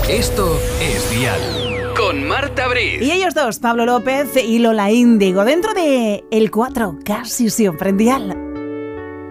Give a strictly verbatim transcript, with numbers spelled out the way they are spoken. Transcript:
Esto es Dial. Con Marta Briz. Y ellos dos, Pablo López y Lola Índigo, dentro de El cuatro, casi siempre en Dial.